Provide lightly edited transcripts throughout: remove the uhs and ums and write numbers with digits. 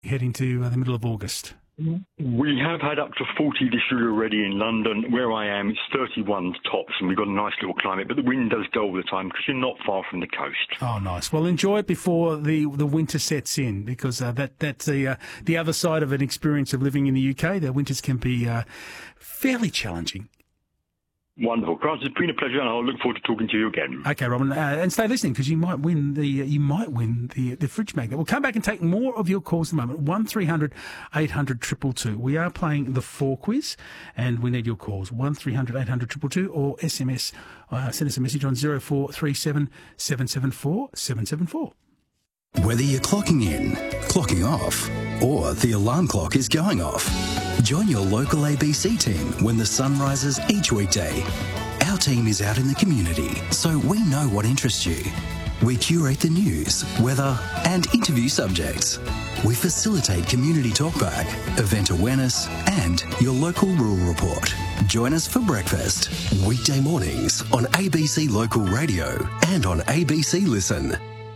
head into the middle of August? We have had up to 40 this year already in London. Where I am, it's 31 tops, and we've got a nice little climate, but the wind does go all the time because you're not far from the coast. Oh, nice. Well, enjoy it before the winter sets in, because that's the other side of an experience of living in the UK. The winters can be fairly challenging. Wonderful. Grant, it's been a pleasure, and I'll look forward to talking to you again. Okay, Robin, and stay listening, because you might win the fridge magnet. We'll come back and take more of your calls in a moment. 1300 800 222. We are playing the 4 quiz, and we need your calls. 1300 800 222 or SMS. Send us a message on 0437 774 774. Whether you're clocking in, clocking off, or the alarm clock is going off, join your local ABC team when the sun rises each weekday. Our team is out in the community, so we know what interests you. We curate the news, weather, and interview subjects. We facilitate community talkback, event awareness, and your local rural report. Join us for breakfast, weekday mornings on ABC Local Radio and on ABC Listen.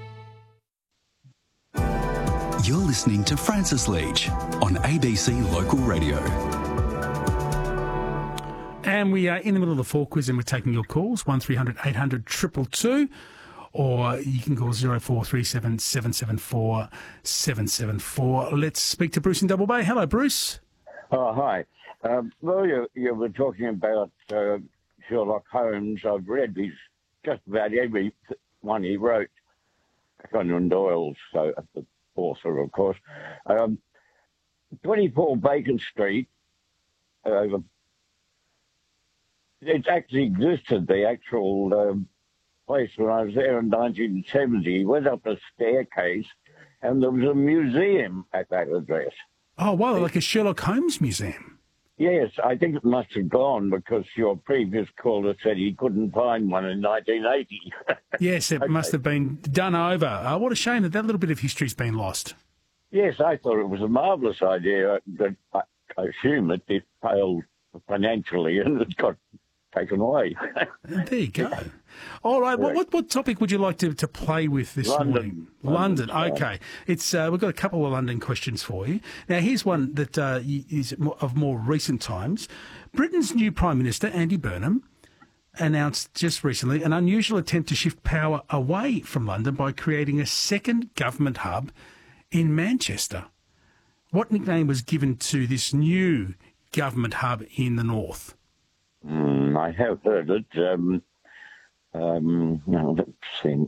You're listening to Francis Leach on ABC Local Radio. And we are in the middle of the 4 quiz, and we're taking your calls, 1300 800 222, or you can call 0437 774 774. Let's speak to Bruce in Double Bay. Hello, Bruce. Oh, hi. Well, you were talking about Sherlock Holmes. I've read just about every one he wrote. Conan Doyle's author, of course. 24 Bacon Street, it actually existed, the actual place when I was there in 1970. You went up a staircase and there was a museum at that address. Oh, wow, like a Sherlock Holmes museum. Yes, I think it must have gone because your previous caller said he couldn't find one in 1980. Yes, it must have been done over. What a shame that little bit of history's been lost. Yes, I thought it was a marvellous idea, but I assume it failed financially and it got taken away. There you go. All right, what topic would you like to play with this morning? London. Okay. It's we've got a couple of London questions for you. Now, here's one that is of more recent times. Britain's new Prime Minister, Andy Burnham, announced just recently an unusual attempt to shift power away from London by creating a second government hub in Manchester. What nickname was given to this new government hub in the north? I have heard it. Now, let's think.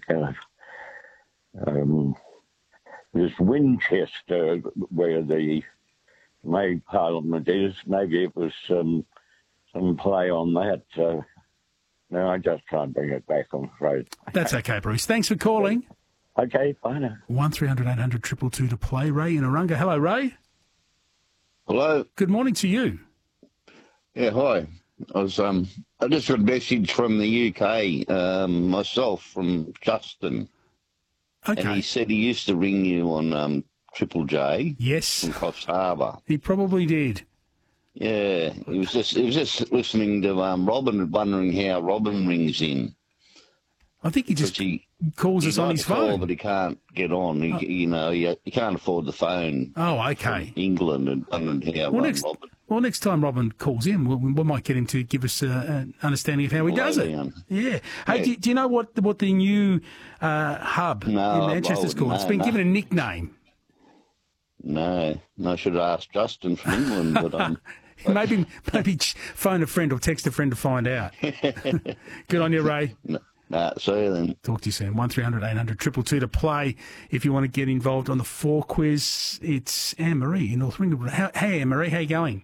There's Winchester, where the main Parliament is. Maybe it was some play on that. No, I just can't bring it back, I'm afraid. That's okay, Bruce. Thanks for calling. Okay, bye now. 1300 800 222 to play. Ray in Arunga. Hello, Ray. Hello. Good morning to you. Yeah, hi. I just got a message from the UK, myself, from Justin. Okay. And he said he used to ring you on Triple J. Yes. From Coffs Harbour. He probably did. Yeah, he was just listening to Robin, wondering how Robin rings in. I think he just calls us on his phone. Call, but he can't get on. He can't afford the phone. Oh, okay. England and how Robin. Well, next time Robin calls in, we might get him to give us an understanding of how he does it. Yeah. Hey, yeah. Do you know what the new hub in Manchester's called? It's been given a nickname. No, I should have asked Justin from England, but maybe phone a friend or text a friend to find out. Good on you, Ray. See you then. Talk to you soon. 1300 800 222 to play if you want to get involved on the 4 quiz. It's Anne-Marie in North Ringwood. Hey, Anne-Marie, how you going?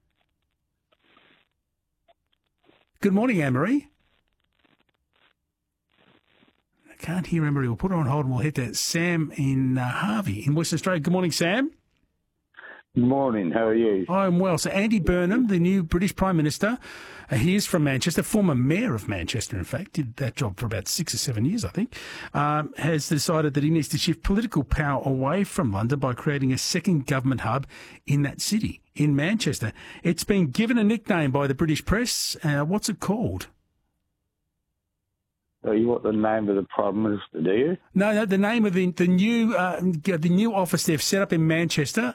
Good morning, Anne-Marie. I can't hear Anne-Marie. We'll put her on hold and we'll head to Sam in Harvey in Western Australia. Good morning, Sam. Good morning. How are you? I'm well. So Andy Burnham, the new British Prime Minister, he is from Manchester, former mayor of Manchester, in fact, did that job for about 6 or 7 years, I think, has decided that he needs to shift political power away from London by creating a second government hub in that city, in Manchester. It's been given a nickname by the British press. What's it called? You want the name of the Prime Minister, do you? No, the name of the new office they've set up in Manchester.